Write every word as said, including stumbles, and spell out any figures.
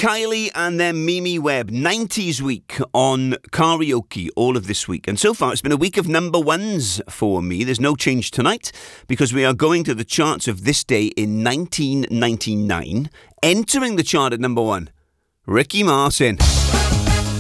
Kylie and then Mimi Webb. nineties week on karaoke all of this week. And so far, it's been a week of number ones for me. There's no change tonight because we are going to the charts of this day in nineteen ninety-nine. Entering the chart at number one, Ricky Martin.